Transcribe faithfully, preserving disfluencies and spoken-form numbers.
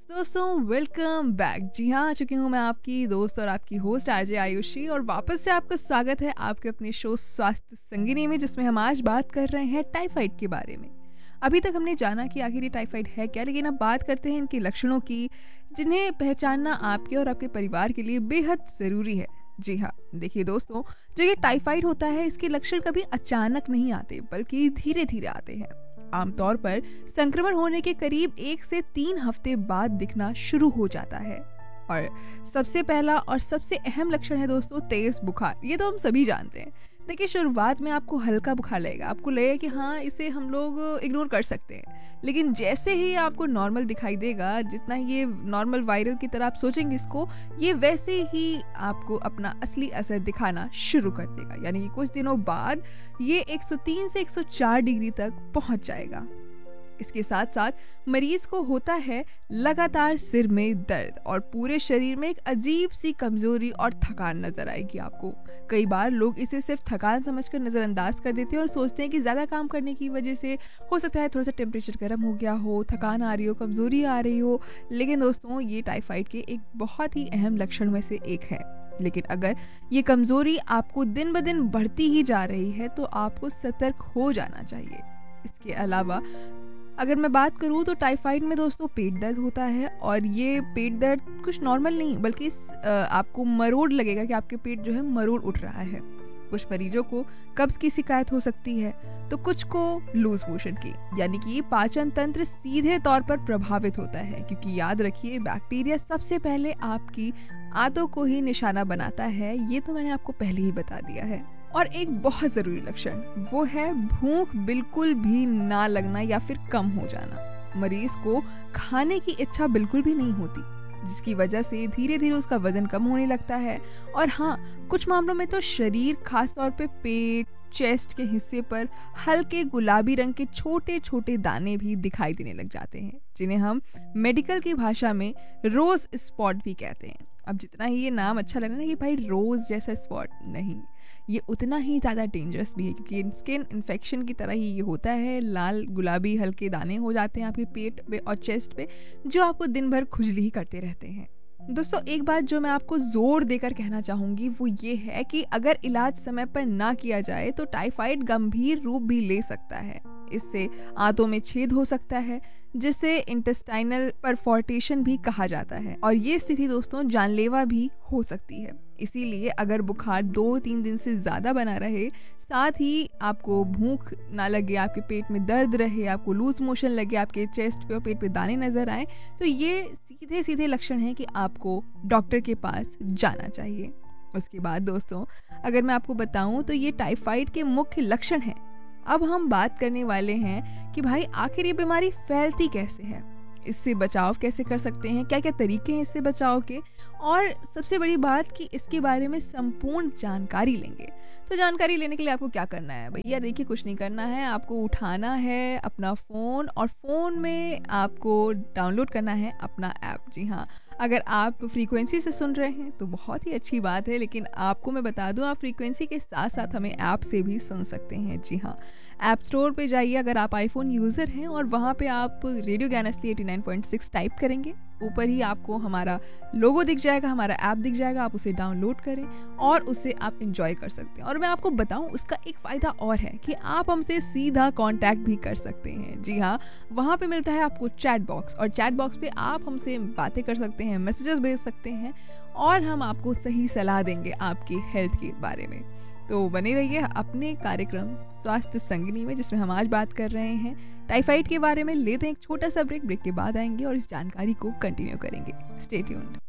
दोस्तों welcome back. जी हाँ, आ चुकी हूँ मैं आपकी दोस्त और आपकी होस्ट आरजे आयुषी और वापस से आपका स्वागत है आपके अपने शो स्वास्थ्य संगिनी में, जिसमें हम आज बात कर रहे हैं टाइफाइड के बारे में। अभी तक हमने जाना कि आखिर ये टाइफाइड है क्या, लेकिन अब बात करते हैं इनके लक्षणों की, जिन्हें पहचानना आपके और आपके परिवार के लिए बेहद ज़रूरी है। जी हाँ, देखिए दोस्तों, जो ये टाइफाइड होता है इसके लक्षण कभी अचानक नहीं आते, बल्कि धीरे धीरे आते हैं। आमतौर पर संक्रमण होने के करीब एक से तीन हफ्ते बाद दिखना शुरू हो जाता है और सबसे पहला और सबसे अहम लक्षण है दोस्तों तेज बुखार। ये तो हम सभी जानते हैं। देखिए, शुरुआत में आपको हल्का बुखार लगेगा, आपको लगेगा कि हाँ इसे हम लोग इग्नोर कर सकते हैं, लेकिन जैसे ही आपको नॉर्मल दिखाई देगा, जितना ये नॉर्मल वायरल की तरह आप सोचेंगे इसको, ये वैसे ही आपको अपना असली असर दिखाना शुरू कर देगा। यानी कि कुछ दिनों बाद ये एक सौ तीन से एक सौ चार डिग्री तक पहुंच जाएगा। इसके साथ साथ मरीज को होता है लगातार सिर में दर्द और पूरे शरीर में एक अजीब सी कमजोरी और थकान नजर आएगी आपको। कई बार लोग इसे सिर्फ थकान समझकर नजरअंदाज कर देते हैं और सोचते हैं कि ज्यादा काम करने की वजह से हो सकता है थोड़ा सा टेम्परेचर गर्म हो गया हो, थकान आ रही हो, कमजोरी आ रही हो। लेकिन दोस्तों, ये टाइफाइड के एक बहुत ही अहम लक्षण में से एक है। लेकिन अगर ये कमजोरी आपको दिन ब दिन बढ़ती ही जा रही है तो आपको सतर्क हो जाना चाहिए। इसके अलावा अगर मैं बात करूँ तो टाइफाइड में दोस्तों पेट दर्द होता है, और ये पेट दर्द कुछ नॉर्मल नहीं बल्कि आपको मरोड़ लगेगा कि आपके पेट जो है मरोड़ उठ रहा है। कुछ मरीजों को कब्ज की शिकायत हो सकती है, तो कुछ को लूज मोशन की, यानी कि पाचन तंत्र सीधे तौर पर प्रभावित होता है, क्योंकि याद रखिए बैक्टीरिया सबसे पहले आपकी आंतों को ही निशाना बनाता है। ये तो मैंने आपको पहले ही बता दिया है। और एक बहुत जरूरी लक्षण वो है भूख बिल्कुल भी ना लगना या फिर कम हो जाना। मरीज को खाने की इच्छा बिल्कुल भी नहीं होती, जिसकी वजह से धीरे धीरे उसका वजन कम होने लगता है। और हाँ, कुछ मामलों में तो शरीर, खास तौर पे पेट, चेस्ट के हिस्से पर हल्के गुलाबी रंग के छोटे छोटे दाने भी दिखाई देने लग जाते हैं, जिन्हें हम मेडिकल की भाषा में रोज स्पॉट भी कहते हैं। अब जितना ही ये नाम अच्छा लग रहा है ना कि भाई रोज जैसा स्पॉट, नहीं, ये उतना ही ज़्यादा डेंजरस भी है, क्योंकि स्किन इन्फेक्शन की तरह ही ये होता है। लाल गुलाबी हल्के दाने हो जाते हैं आपके पेट पे और चेस्ट पे, जो आपको दिन भर खुजली ही करते रहते हैं। दोस्तों, एक बात जो मैं आपको जोर देकर कहना चाहूँगी वो ये है कि अगर इलाज समय पर ना किया जाए तो टाइफाइड गंभीर रूप भी ले सकता है। इससे आंतों में छेद हो सकता है, जिसे इंटेस्टाइनल परफोर्टेशन भी कहा जाता है, और ये स्थिति दोस्तों जानलेवा भी हो सकती है। इसीलिए अगर बुखार दो तीन दिन से ज़्यादा बना रहे, साथ ही आपको भूख ना लगे, आपके पेट में दर्द रहे, आपको लूज मोशन लगे, आपके चेस्ट पे और पेट पे दाने नजर आए, तो ये सीधे सीधे लक्षण हैं कि आपको डॉक्टर के पास जाना चाहिए। उसके बाद दोस्तों, अगर मैं आपको बताऊं तो ये टाइफाइड के मुख्य लक्षण हैं। अब हम बात करने वाले हैं कि भाई आखिर ये बीमारी फैलती कैसे है, इससे बचाव कैसे कर सकते हैं, क्या क्या तरीके हैं इससे बचाव के, और सबसे बड़ी बात कि इसके बारे में संपूर्ण जानकारी लेंगे। तो जानकारी लेने के लिए आपको क्या करना है भैया? देखिए, कुछ नहीं करना है, आपको उठाना है अपना फ़ोन और फ़ोन में आपको डाउनलोड करना है अपना ऐप। जी हाँ, अगर आप फ्रीक्वेंसी से सुन रहे हैं तो बहुत ही अच्छी बात है, लेकिन आपको मैं बता दूं, आप फ्रीक्वेंसी के साथ साथ हमें ऐप से भी सुन सकते हैं। जी हाँ, ऐप स्टोर पे जाइए अगर आप आईफोन यूज़र हैं, और वहाँ पे आप रेडियो ज्ञान असली eighty nine point six type करेंगे, ऊपर ही आपको हमारा लोगो दिख जाएगा, हमारा ऐप दिख जाएगा, आप उसे डाउनलोड करें और उसे आप एंजॉय कर सकते हैं। और मैं आपको बताऊं, उसका एक फ़ायदा और है कि आप हमसे सीधा कांटेक्ट भी कर सकते हैं। जी हाँ, वहाँ पे मिलता है आपको चैट बॉक्स, और चैट बॉक्स पे आप हमसे बातें कर सकते हैं, मैसेजेस भेज सकते हैं, और हम आपको सही सलाह देंगे आपकी हेल्थ के बारे में। तो बने रहिए अपने कार्यक्रम स्वास्थ्य संगिनी में, जिसमें हम आज बात कर रहे हैं टाइफाइड के बारे में। लेते हैं एक छोटा सा ब्रेक, ब्रेक के बाद आएंगे और इस जानकारी को कंटिन्यू करेंगे। Stay tuned.